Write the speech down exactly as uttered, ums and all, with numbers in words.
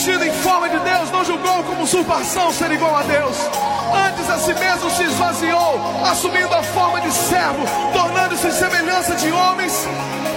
revestido em forma de Deus, não julgou como usurpação ser igual a Deus. Antes a si mesmo se esvaziou, assumindo a forma de servo, tornando-se em semelhança de homens.